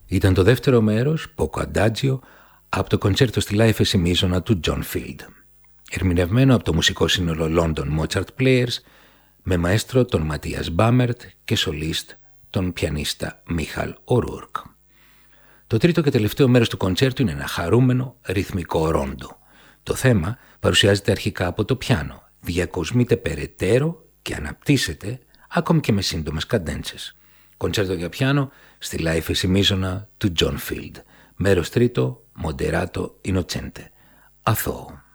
Ήταν το δεύτερο μέρος, Poco Adagio, από το κοντσέρτο στη Live Εσημίζωνα του John Field. Ερμηνευμένο από το μουσικό σύνολο London Mozart Players, με μαέστρο τον Ματίας Μπάμερτ και σολίστ τον πιανίστα Μίχαλ Ορουρκ. Το τρίτο και τελευταίο μέρος του κοντσέρτου είναι ένα χαρούμενο ρυθμικό ρόντο. Το θέμα παρουσιάζεται αρχικά από το πιάνο, διακοσμείται περαιτέρω και αναπτύσσεται ακόμη και με σύντομες καντέντσες. Κοντσέρτο για πιάνο στη Live Εσημίζωνα του John Field. Μέρος τρίτο, Moderato Innocente. Αθώο.